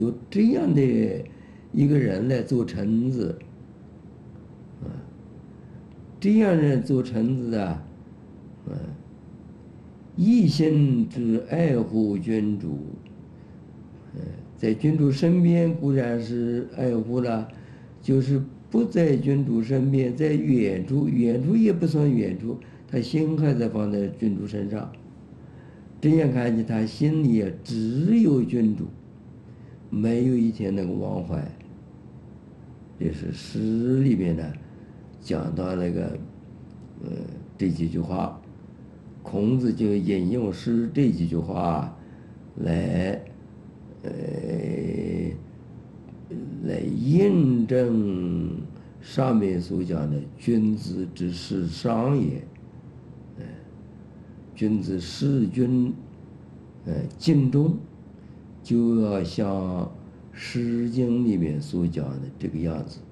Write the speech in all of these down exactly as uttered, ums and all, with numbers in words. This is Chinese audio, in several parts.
有这样的一个人来做臣子，啊，这样人做臣子啊，嗯，一心之爱护君主，嗯，在君主身边固然是爱护了，就是不在君主身边，在远处，远处也不算远处，他心还在放在君主身上。这样看起，他心里也只有君主，没有一天能够忘怀。这是诗里面呢讲到那个，呃，这几句话，孔子就引用诗这几句话来，呃，来印证上面所讲的君子之事商也。呃，君子事君，呃，敬重，就要像《诗经》里面所讲的这个样子。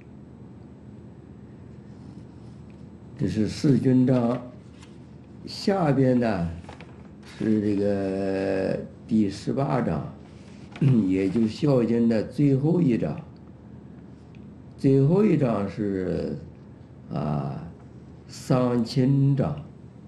这是弑君章，下边呢是这个第十八章，也就是《孝经》的最后一章。最后一章是啊丧亲章。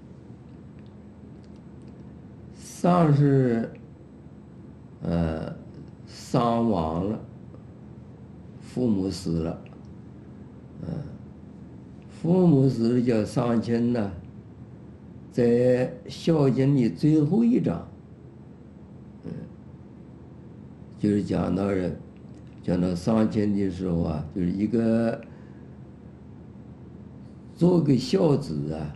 丧是呃丧亡了，父母死了，嗯、呃，父母死了叫丧亲呢，在《孝经》里最后一章，嗯，就是讲到人，讲到丧亲的时候啊，就是一个做个孝子啊，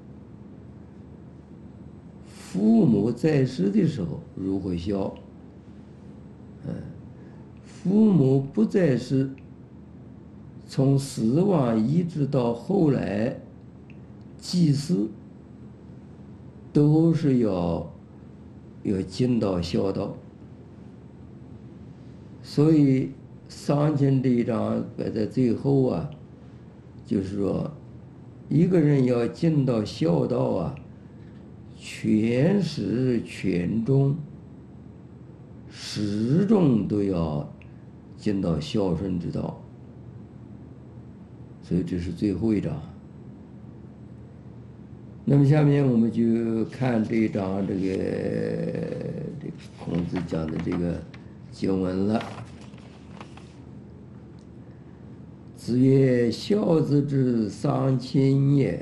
父母在世的时候如何孝，嗯，父母不在世，从死亡一直到后来祭祀，都是要要尽到孝道。所以丧亲这一章摆在最后啊，就是说一个人要尽到孝道啊，全始全终，始终都要尽到孝顺之道。所以这是最后一章。那么下面我们就看这一章这个这个孔子讲的这个经文了。子曰：孝子之丧亲也，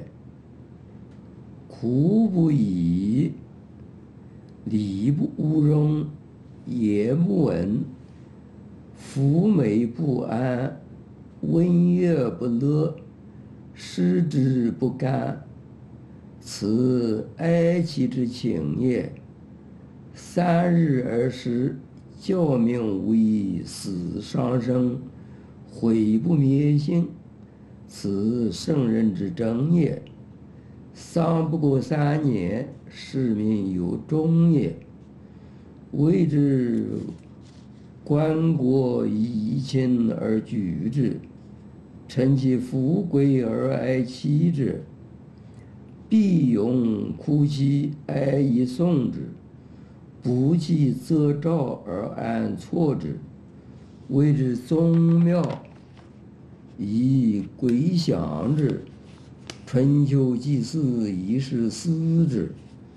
哭不已，礼不无容，言不闻，寤寐不安，问悦不乐，食之不甘，此哀戚之情也。三日而食，教命无益，死伤生，毁不灭性，此圣人之争也。丧不过三年，是民有终也。谓之关国以亲而居之，臣其富贵而爱戚之，必勇哭泣哀以送之，不其则召而安错之。谓之宗庙以归享之，春秋祭祀以是思之。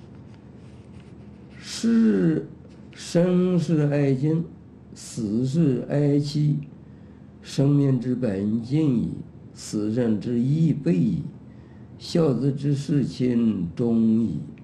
是生是爱敬，死是爱戚，生命之本尽矣，死生之义备矣，孝子之事亲终矣。